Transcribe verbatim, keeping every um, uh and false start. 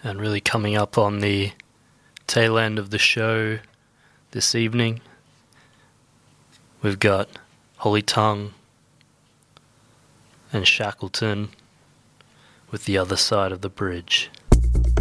And really coming up on the tail end of the show this evening, we've got Holy Tongue and Shackleton with The Other Side of the Bridge.